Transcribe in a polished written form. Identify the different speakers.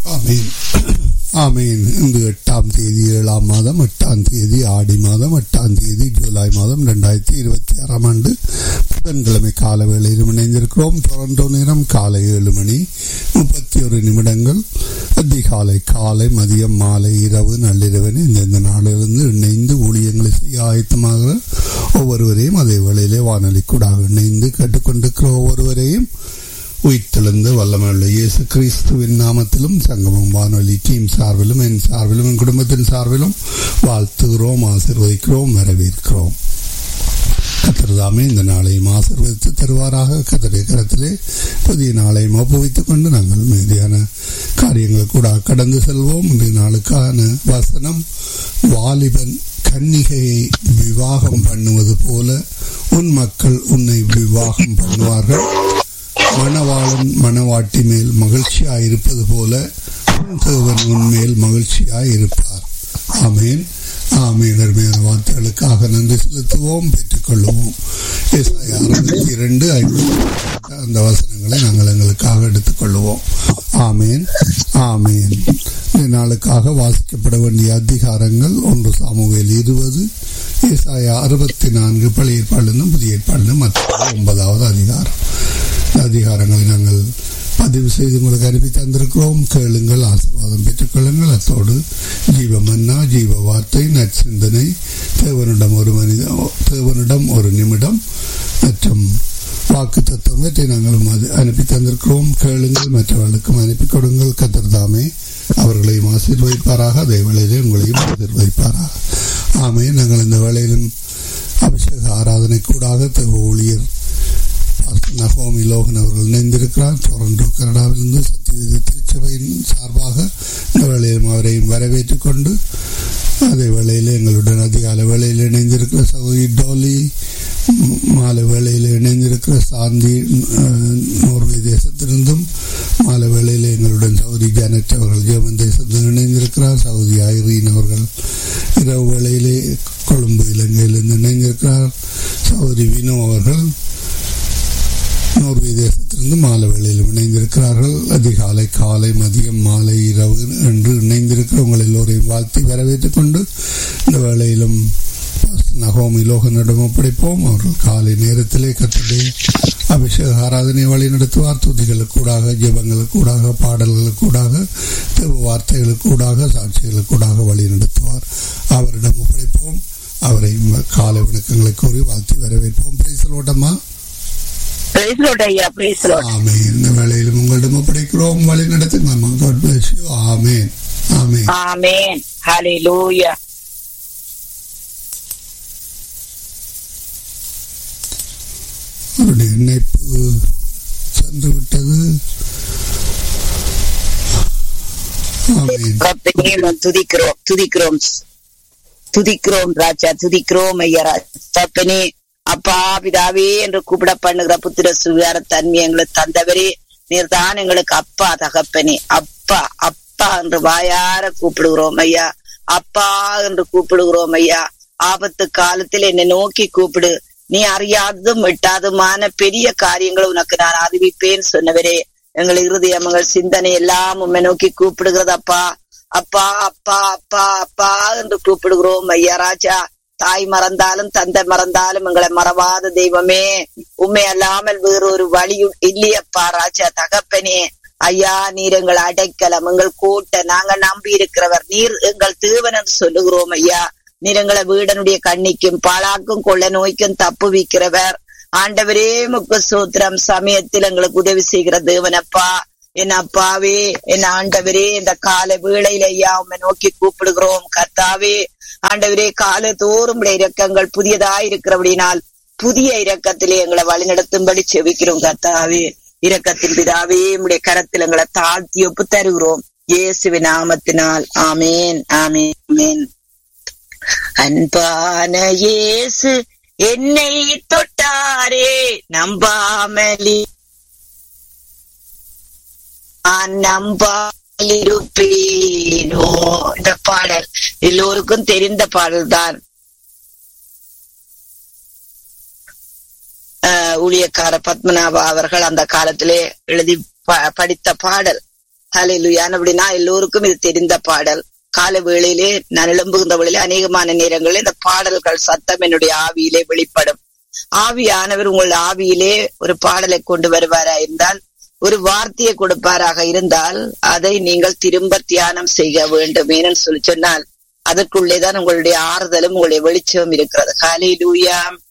Speaker 1: ஆமீன் ஆமீன். இன்று 8ஆம் தேதி 7ஆம் மாதம் 8ஆம் தேதி ஆடி மாதம் 8ஆம் தேதி ஜூலை மாதம் 2026ஆம் ஆண்டு புதன்கிழமை கால வேளையில் இணைந்திருக்கிறோம். டொரண்டோ நேரம் காலை 7:31 அதிகாலை, காலை, மதியம், மாலை, இரவு, நள்ளிரவன் இந்த நாளிலிருந்து இணைந்து ஊழியங்களை செய்ய ஆயத்தமாக ஒவ்வொருவரையும் அதே வேளையிலே வானொலி கூடாக இணைந்து கேட்டுக்கொண்டிருக்கிற ஒவ்வொருவரையும் உயிர்த்தெழுந்த வல்லமையுள்ள இயேசு கிறிஸ்துவின் நாமத்திலும் சங்கமம் வானொலி டீம் சார்பிலும் என் சார்பிலும் என் குடும்பத்தின் சார்பிலும் வாழ்த்துகிறோம், ஆசீர்வதிக்கிறோம், வரவேற்கிறோம். கர்த்தர்தாமே இந்த நாளையும் ஆசீர்வதித்து தருவாராக. கர்த்தருடைய கரத்திலே புதிய நாளையும் ஒப்புவித்துக் கொண்டு நாங்கள் மீதியான காரியங்கள் கூட கடந்து செல்வோம். இன்றைய நாளுக்கான வசனம், வாலிபன் கன்னிகையை விவாகம் பண்ணுவது போல உன் மக்கள் உன்னை விவாகம் பண்ணுவார்கள். மணவாளன் மணவாட்டி மேல் மகிழ்ச்சியாயிருப்பது போல தேவன் உன்மேல் இருப்பார். ஆமேன் ஆமீன். அருமையான வார்த்தைகளுக்காக நன்றி செலுத்துவோம், பெற்றுக்கொள்வோம். ஏசாயா 62:5 அந்த வசனங்களை நாங்கள் எங்களுக்காக எடுத்துக் கொள்வோம். ஆமேன் ஆமேன். இந்த நாளுக்காக வாசிக்கப்பட வேண்டிய அதிகாரங்கள் 1 சாமுவேல் 20, ஏசாயா 64, பழைய ஏற்பாடிலிருந்தும் புதிய ஏற்பாடிலிருந்தும் மற்ற 9வது அதிகாரங்களை நாங்கள் பதிவு செய்து உங்களுக்கு அனுப்பி தந்திருக்கிறோம். கேளுங்கள், ஆசீர்வாதம் பெற்றுக்கொள்ளுங்கள். அத்தோடு ஜீவ மன்னா, ஜீவ வார்த்தை, நற்சிந்தனை, தேவனிடம் ஒரு நிமிடம் மற்றும் வாக்கு தத்துவத்தை நாங்கள் அனுப்பி தந்திருக்கிறோம். கேளுங்கள், மற்றவர்களுக்கும் அனுப்பி கொடுங்கள். கர்த்தர்தாமே அவர்களையும் ஆசீர்வதிப்பாராக, அதே வேளையிலே உங்களையும் ஆசீர்வதிப்பாராக. ஆமே. நாங்கள் இந்த வேளையிலும் அபிஷேக ஆராதனை கூடாக ஊழியர் நகோமி லோகன் அவர்கள் இணைந்திருக்கிறார். டொரண்டோ கனடாவிலிருந்து சத்தியவேத திருச்சபையின் சார்பாக இந்த வேளையிலும் அவரையும் வரவேற்றுக் கொண்டு அதே வேளையில் எங்களுடன் அதிகால வேளையில் இணைந்திருக்கிற சகோதரி டோலி, மாலை வேளையில் இணைந்திருக்கிற சாந்தி நோர்வே தேசத்திலிருந்தும், மாலை வேளையில் எங்களுடன் சகோதரி ஜானட் அவர்கள் ஜெர்மன் தேசத்தில் இணைந்திருக்கிறார். சகோதரி ஐரீன் அவர்கள் இரவு வேளையிலே கொழும்பு இலங்கையிலிருந்து இணைந்திருக்கிறார். சகோதரி வினோ அவர்கள் நோர்வே தேசத்திலிருந்து மாலை வேளையில் இணைந்திருக்கிறார்கள். அதிகாலை, காலை, மதியம், மாலை, இரவு என்று இணைந்திருக்கிற உங்கள் எல்லோரையும் வாழ்த்தி வரவேற்றுக் கொண்டு இந்த வேளையிலும் நகோமி லோகனிடம் ஒப்படைப்போம். அவர்கள் காலை நேரத்திலே கர்த்தருடைய அபிஷேக ஆராதனை வழி நடத்துவார். துதிகளுக்கூடாக, ஜெபங்களுக்கூடாக, பாடல்களுக்கூடாக, தேவ வார்த்தைகளுக்கூடாக, சாட்சிகளுக்கூடாக வழி நடத்துவார். அவரிடம் ஒப்படைப்போம். அவரை காலை வணக்கங்களை கூறி வாழ்த்தி வரவேற்போம். பிரைஸ்லோட்டம்மா. இந்த வேளையிலும் உங்களிடம் ஒப்படைக்கிறோம். வழி நடத்துங்க. ஆமென் ஆமென்
Speaker 2: ஆமென். ஹல்லேலூயா.
Speaker 1: அவருடைய இணைப்பு சென்று விட்டது.
Speaker 2: துதிக்கிறோம் ராஜா, துதிக்கிறோம் ஐயா ராஜா. அப்பா பிதாவே என்று கூப்பிட பண்ணுகிற புத்திர சுகார தன்மை எங்களுக்கு தந்தவரே, நீர்தான் எங்களுக்கு அப்பா தகப்பனே. அப்பா அப்பா என்று வாயார கூப்பிடுகிறோம் ஐயா. அப்பா என்று கூப்பிடுகிறோம் ஐயா. ஆபத்து காலத்தில் என்னை நோக்கி கூப்பிடு, நீ அறியாததும் விட்டாதுமான பெரிய காரியங்களை உனக்கு நான் அறிவிப்பேன் சொன்னவரே. எங்கள் இருதயம், எங்கள் சிந்தனை எல்லாம் உண்மை நோக்கி கூப்பிடுகிறது அப்பா. அப்பா அப்பா அப்பா அப்பா என்று கூப்பிடுகிறோம் ஐயா ராஜா. தாய் மறந்தாலும் தந்தை மறந்தாலும் எங்களை மறவாத தெய்வமே, உண்மை அல்லாமல் வேறொரு வழி இல்லையப்பா ராஜா தகப்பனே. ஐயா, நீர் எங்கள் அடைக்கலம், எங்கள் கோட்டை, நாங்க நம்பி இருக்கிறவர், நீர் எங்கள் தேவன் என்று சொல்லுகிறோம் ஐயா. நீர் எங்களை வீடனுடைய கண்ணிக்கும் பாழாக்கும் கொள்ள நோய்க்கும் தப்புவிக்கிறவர். ஆண்டவரே முக்கு சூத்திரம், சமயத்தில் எங்களுக்கு உதவி செய்கிற தேவனப்பா. என் அப்பாவே, என் ஆண்டவரே, இந்த கால வேளையில ஐயா உண்மை நோக்கி கூப்பிடுகிறோம் கர்த்தாவே. ஆண்டவரே, கால தோறும் இரக்கங்கள் புதியதாய் இருக்கிறபடினால் புதிய இரக்கத்திலே எங்களை வழிநடத்தும்படி செபிக்கிறோம் கர்த்தாவே. இரக்கத்தின் பிதாவே, உம்முடைய கரத்தில் எங்களை தாழ்த்தி ஒப்பு தருகிறோம் இயேசுவின் நாமத்தினால். ஆமேன் ஆமேன் ஆமேன். அன்பான இயேசு என்னை தொட்டாரே, நம்பாமலி நம்பாலிருப்பேனோ. இந்த பாடல் எல்லோருக்கும் தெரிந்த பாடல் தான். ஊழியக்கார பத்மநாபா அவர்கள் அந்த காலத்திலே எழுதி படித்த பாடல். ஹல்லேலூயா. அப்படின்னா எல்லோருக்கும் இது தெரிந்த பாடல். கால வேளையிலே நான் எழும்புகின்ற வேளையிலே அநேகமான நேரங்களில் இந்த பாடல்கள் சத்தம் என்னுடைய ஆவியிலே வெளிப்படும். ஆவியானவர் உங்கள் ஆவியிலே ஒரு பாடலை கொண்டு வருவாரா இருந்தால், ஒரு வார்த்தையை கொடுப்பாராக இருந்தால், அதை நீங்கள் திரும்ப தியானம் செய்ய வேண்டும். ஏன்னு சொல்லி சொன்னால் அதற்குள்ளேதான் உங்களுடைய ஆறுதலும் உங்களுடைய வெளிச்சமும் இருக்கிறது. ஹல்லேலூயா.